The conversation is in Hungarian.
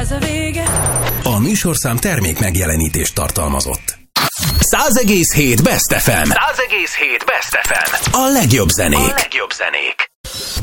ez a vége. A műsorszám termék megjelenítést tartalmazott. 100,7 Best FM. 100,7 Best FM. A legjobb zenék.